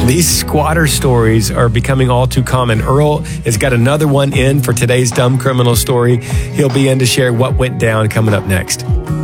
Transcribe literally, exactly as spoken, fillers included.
These squatter stories are becoming all too common. Earl has got another one in for today's Dumb Criminal story. He'll be in to share what went down coming up next.